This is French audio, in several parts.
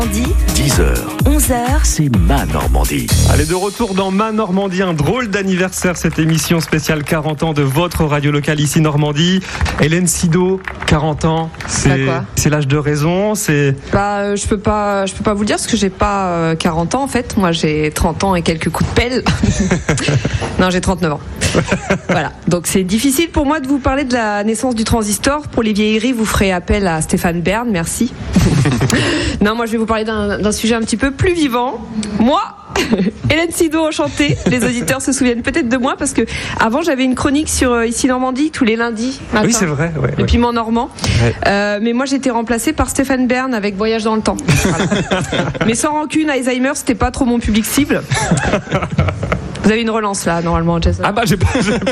10h, 11h, c'est Ma Normandie. Allez, de retour dans Ma Normandie, un drôle d'anniversaire, cette émission spéciale 40 ans de votre radio locale ici Normandie. Hélène Sido, 40 ans, c'est l'âge de raison, c'est... je peux pas vous le dire parce que j'ai pas 40 ans en fait. Moi j'ai 30 ans et quelques coups de pelle. Non, j'ai 39 ans. Voilà, donc c'est difficile pour moi de vous parler de la naissance du transistor. Pour les vieilleries, vous ferez appel à Stéphane Bern, merci. Non, moi je vais vous parler d'un sujet un petit peu plus vivant. Moi, Hélène Sido, enchantée. Les auditeurs se souviennent peut-être de moi parce que avant j'avais une chronique sur Ici Normandie tous les lundis matin. Oui, c'est vrai. Ouais, le piment normand. Ouais. Mais moi j'étais remplacée par Stéphane Bern avec Voyage dans le temps. Voilà. Mais sans rancune, Alzheimer, c'était pas trop mon public cible. Vous avez une relance là, normalement, Jason. Ah bah j'ai pas.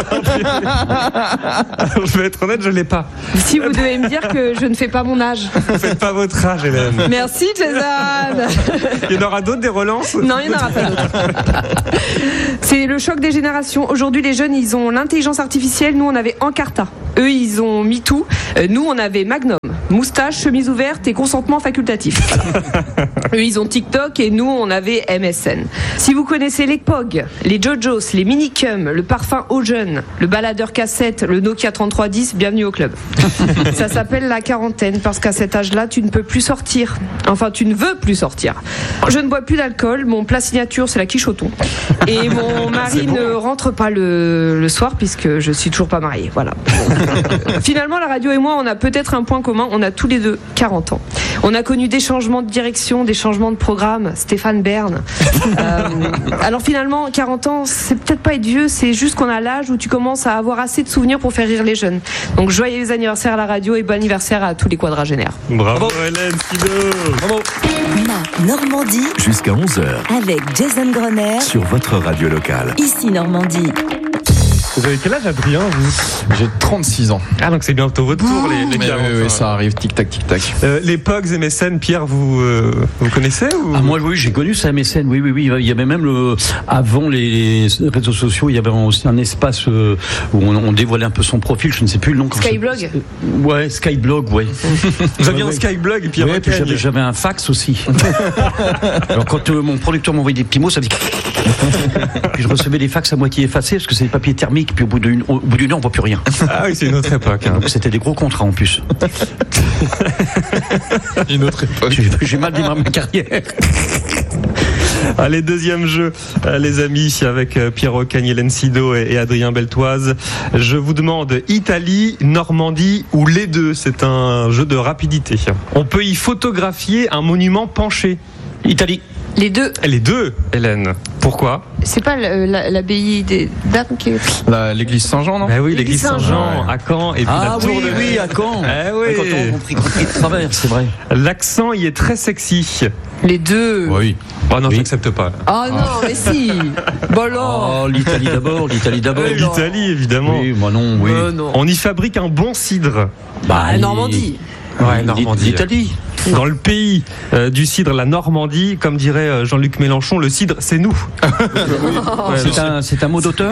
Alors, je vais être honnête, je l'ai pas. Si vous devez me dire que je ne fais pas mon âge. Vous faites pas votre âge, Hélène. Merci, Jason. Il y en aura d'autres, des relances ? Non, il n'y en aura pas d'autres. C'est le choc des générations. Aujourd'hui, les jeunes, ils ont l'intelligence artificielle. Nous, on avait Encarta. Eux, ils ont MeToo. Nous, on avait Magnum. Moustache, chemise ouverte et consentement facultatif. Eux, ils ont TikTok et nous, on avait MSN. Si vous connaissez les POG, les Jojos, les Minicum, le parfum aux jeunes, le baladeur cassette, le Nokia 3310, bienvenue au club. Ça s'appelle la quarantaine parce qu'à cet âge-là, tu ne peux plus sortir. Enfin, tu ne veux plus sortir. Je ne bois plus d'alcool. Mon plat signature, c'est la quiche au thon. Et mon mari ne rentre pas le soir puisque je suis toujours pas mariée. Voilà. Finalement, la radio et moi, on a peut-être un point commun. On a tous les deux 40 ans. On a connu des changements de direction, des changements de programme. Stéphane Bern. Alors finalement, 40 ans, c'est peut-être pas être vieux, c'est juste qu'on a l'âge où tu commences à avoir assez de souvenirs pour faire rire les jeunes. Donc joyeux anniversaire à la radio et bon anniversaire à tous les quadragénaires. Bravo Hélène Sido. Bravo. Ma Normandie. Jusqu'à 11h. Avec Jason Grenier. Sur votre radio locale. Ici Normandie. Vous avez quel âge, Adrien, vous ? J'ai 36 ans. Ah, donc c'est bientôt votre tour, les 40. Oui, ça arrive, tic-tac, tic-tac. Les POGs MSN, Pierre, vous connaissez ou... Ah, moi, oui, j'ai connu ça, MSN, oui. Il y avait même, avant les réseaux sociaux, il y avait aussi un espace où on dévoilait un peu son profil, je ne sais plus le nom. Skyblog ? Ouais, Skyblog, ouais. Vous aviez un Skyblog et puis ouais, puis j'avais un fax aussi. Alors, quand mon producteur m'envoyait des petits mots, ça faisait... Puis je recevais des fax à moitié effacés parce que c'est des papiers thermiques, puis au bout d'une heure, on voit plus rien. Ah oui, c'est une autre époque. Hein. Donc c'était des gros contrats en plus. Une autre époque. J'ai mal démarré ma carrière. Allez, deuxième jeu, les amis, avec Pierre Ocagne, Hélène Sido et Adrien Beltoise. Je vous demande Italie, Normandie ou les deux. C'est un jeu de rapidité. On peut y photographier un monument penché. Italie. Les deux. Les deux, Hélène. Pourquoi ? C'est pas l'abbaye des dames qui est... L'église Saint-Jean, non ? Ben oui, l'église Saint-Jean à Caen et puis la tour de... oui, à Caen. Oui. Quand on compris de travers, c'est vrai. L'accent y est très sexy. Les deux. Oui. Oh non, j'accepte pas. Ah non, mais si. Bon alors. Oh, l'Italie d'abord. L'Italie, évidemment. Oui, moi non, oui. Non. On y fabrique un bon cidre. Normandie. Ouais, Normandie. L'Italie. Dans le pays du cidre, la Normandie, comme dirait Jean-Luc Mélenchon, le cidre, c'est nous. C'est un mot d'auteur.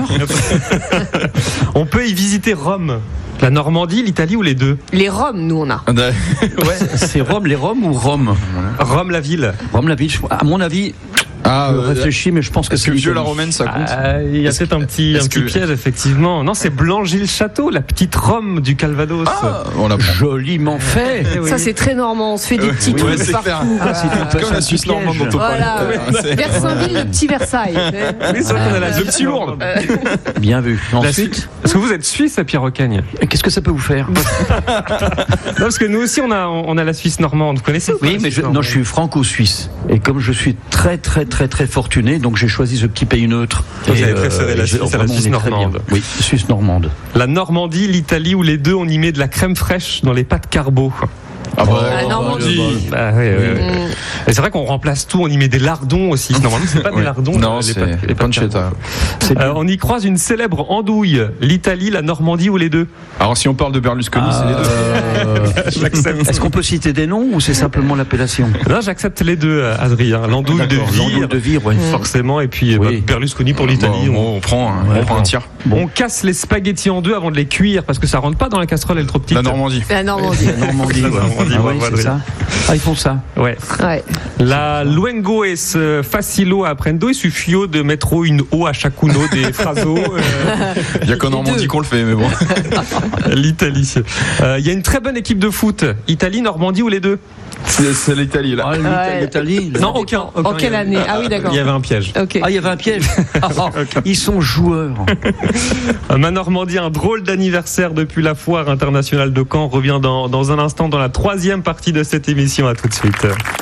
On peut y visiter Rome. La Normandie, l'Italie ou les deux ? Les Roms, nous on a. Ouais, c'est Rome, les Roms ou Rome ? Rome, la ville. Rome, la ville, à mon avis... je réfléchis, mais je pense que c'est vieux la romaine, ça compte. Il y a peut-être un petit piège, effectivement. Non, c'est Blangy-le-Château, la petite Rome du Calvados. On l'a joliment fait. Ça, c'est très normand. On se fait des petits trucs partout. C'est comme la Suisse normande dont on parle. Voilà. Versailles, le petit Versailles. Oui, c'est vrai qu'on a le petit Lourdes. Bien vu. Ensuite, est-ce que vous êtes suisse à Pierre Ocagne ? Qu'est-ce que ça peut vous faire ? Non, parce que nous aussi, on a la Suisse normande. Vous connaissez ? Oui, mais je suis franco-suisse. Et comme je suis très fortuné, donc j'ai choisi ce petit pays neutre. Vous avez préféré la Suisse normande. Oui, Suisse normande. La Normandie, l'Italie ou les deux, on y met de la crème fraîche dans les pâtes carbo. La Normandie. Oui. Et c'est vrai qu'on remplace tout, on y met des lardons aussi. Normalement, c'est pas des lardons. Non, c'est les pancetta. On y croise une célèbre andouille. L'Italie, la Normandie ou les deux ? Alors, si on parle de Berlusconi, c'est les deux. J'accepte. Est-ce qu'on peut citer des noms ou c'est simplement l'appellation ? Non, j'accepte les deux, Adrien. L'andouille de Vire, forcément, et puis Berlusconi pour l'Italie. On prend un tiers. On casse les spaghettis en deux avant de les cuire parce que ça rentre pas dans la casserole, elle est trop petite. La Normandie. La Normandie. C'est ça. Ah, ils font ça. Ouais. La Luengo es facilo a apprendo, il suffio de mettre une O à chacuno des phrases. Il y a qu'en Normandie qu'on le fait, mais bon. L'Italie. Il y a une très bonne équipe de foot. Italie, Normandie ou les deux? C'est l'Italie, là. L'Italie. Non, aucun. En quelle année? Ah oui, d'accord. Il y avait un piège. Okay. Ah, il y avait un piège. Ils sont joueurs. Ma Normandie, un drôle d'anniversaire depuis la foire internationale de Caen, revient dans un instant dans la troisième partie de cette émission. À tout de suite.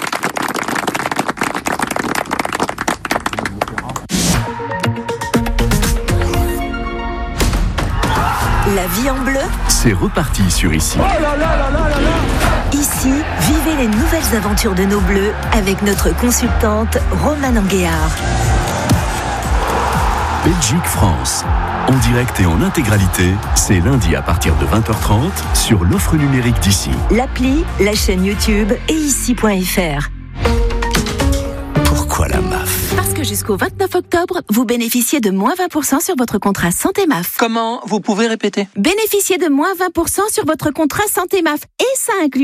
La vie en bleu, c'est reparti sur Ici. Ici, vivez les nouvelles aventures de nos bleus avec notre consultante Romane Anguéard. Belgique-France, en direct et en intégralité, c'est lundi à partir de 20h30 sur l'offre numérique d'Ici. L'appli, la chaîne YouTube et ici.fr. Pourquoi la MAF ? Parce que jusqu'au 29 octobre, vous bénéficiez de moins 20% sur votre contrat Santé MAF. Comment ? Vous pouvez répéter ? Bénéficiez de moins 20% sur votre contrat Santé MAF. Et ça inclut